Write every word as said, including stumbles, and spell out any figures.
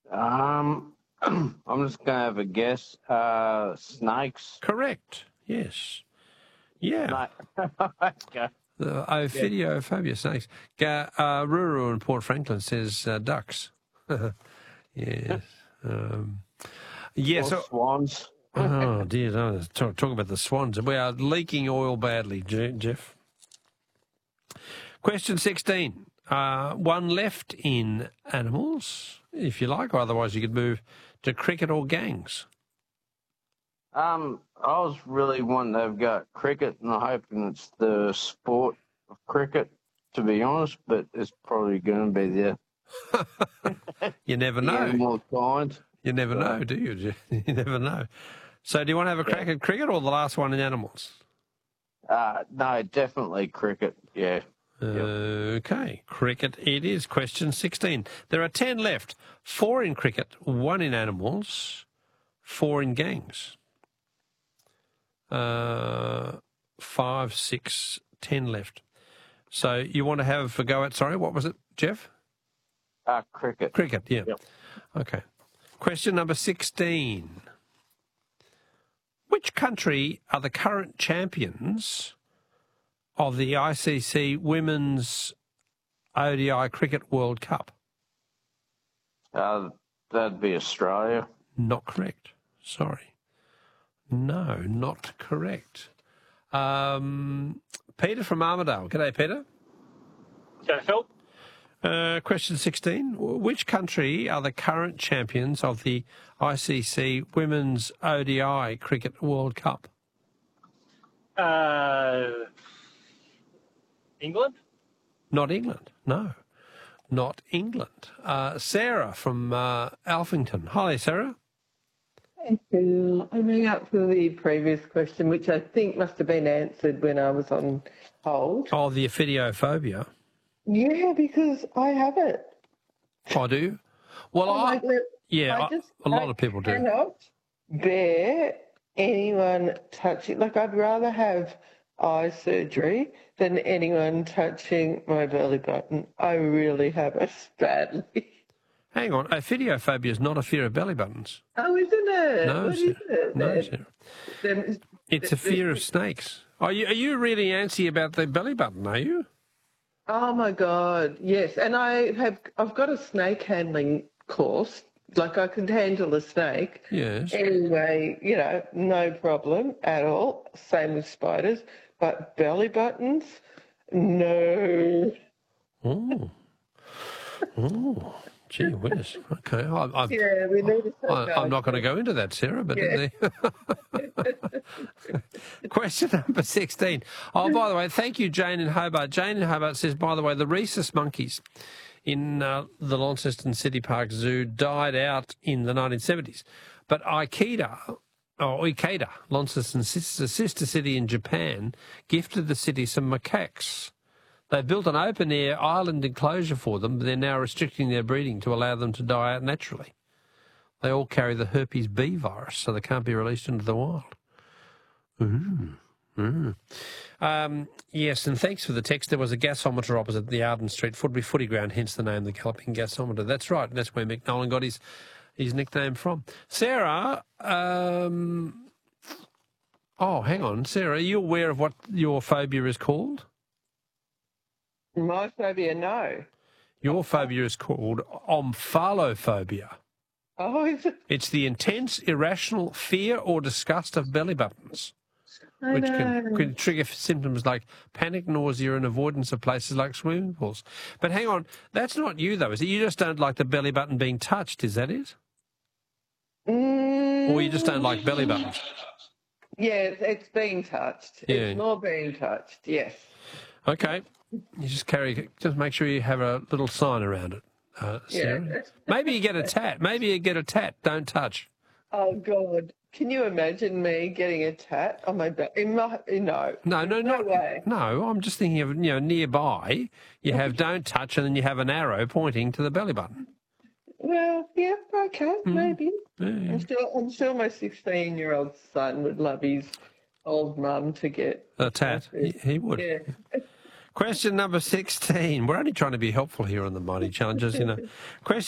Um, I'm just going to have a guess. Uh, snakes. Correct. Yes. Yeah. No. Let's go. The ophidiophobia snakes. Ga- uh, Ruru in Port Franklin says uh, ducks. Yes. Um, yeah. Or So, swans. oh dear, no, talk, talk about the swans. We are leaking oil badly, Je- Jeff. Question sixteen. Uh, one left in animals, if you like, or otherwise you could move to cricket or gangs. Um, I was really wanting to have got cricket, and I'm hoping it's the sport of cricket, to be honest, but it's probably going to be the, You never the know. animal kind. You never So- know, do you? Jeff? You never know. So do you want to have a crack Yeah. at cricket or the last one in animals? Uh, no, definitely cricket, yeah. Okay, cricket it is. Question sixteen. There are ten left. Four in cricket, one in animals, four in gangs. Uh, five, six, ten left. So you want to have a go at, sorry, what was it, Jeff? Uh, cricket. Cricket, yeah. Yep. Okay. Question number sixteen. Which country are the current champions of the I C C Women's O D I Cricket World Cup? Uh, that'd be Australia. Not correct. Sorry. No, not correct. Um, Peter from Armidale. G'day, Peter. Can I help? Uh, question sixteen. Which country are the current champions of the I C C Women's O D I Cricket World Cup? Uh, England? Not England. No, not England. Uh, Sarah from uh, Alphington. Hi, Sarah. Thank you. I rang up for the previous question, which I think must have been answered when I was on hold. Oh, the ophidiophobia. Yeah, because I have it. I do. Well, I, I, like, look, yeah, I I- just, a lot I of people do. cannot bear anyone touching. Like, I'd rather have eye surgery than anyone touching my belly button. I really have it badly. Hang on, ophidiophobia is not a fear of belly buttons. Oh, isn't it? No, What Sarah. is it? No, then? Sarah. Then- It's a fear of snakes. Are you, are you really antsy about the belly button, are you? Oh my God, yes. And I have, I've got a snake handling course. Like I can handle a snake. Yes. Anyway, you know, no problem at all. Same with spiders. But belly buttons, no. Oh. Oh. Gee whiz. Okay. I, I, Yeah, we need to I, I'm not going to go into that, Sarah, but Yeah. question number sixteen. Oh, by the way, thank you, Jane in Hobart. Jane in Hobart says, by the way, the rhesus monkeys in uh, the Launceston City Park Zoo died out in the nineteen seventies. But Ikeda, or Ikeda, Launceston's sister, sister city in Japan, gifted the city some macaques. They built an open-air island enclosure for them, but they're now restricting their breeding to allow them to die out naturally. They all carry the herpes B virus, so they can't be released into the wild. Ooh. Ooh. Um, yes, and thanks for the text. There was a gasometer opposite the Arden Street Football Footy Ground, hence the name, the Galloping Gasometer. That's right, and that's where Mick Nolan got his, his nickname from. Sarah, um, oh, hang on. Sarah, are you aware of what your phobia is called? My phobia, no. Your phobia is called omphalophobia. Oh, is it? It's the intense, irrational fear or disgust of belly buttons, I which know. can, can trigger symptoms like panic, nausea, and avoidance of places like swimming pools. But hang on, that's not you, though, is it? You just don't like the belly button being touched, is that it? Mm, Or you just don't like belly buttons? Yeah, it's, it's being touched. Yeah. It's more being touched, yes. Okay. You just carry, just make sure you have a little sign around it, uh, Sarah. Yeah. Maybe you get a tat. Maybe you get a tat. Don't touch. Oh, God. Can you imagine me getting a tat on my back? In my, no. No, no, No no. way. No, I'm just thinking of, you know, nearby, you have don't touch and then you have an arrow pointing to the belly button. Well, yeah, okay, Mm. maybe. Yeah, yeah. I'm sure, I'm sure my sixteen-year-old son would love his old mum to get A tat. He, he would. Yeah. Question number sixteen. We're only trying to be helpful here on the Mighty Challenges, you know. Question